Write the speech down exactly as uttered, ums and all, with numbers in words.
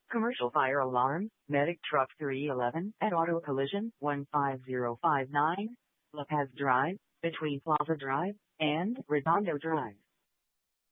Commercial fire alarm, medic truck three eleven at auto collision one five zero five nine, La Paz Drive, between Plaza Drive and Redondo Drive.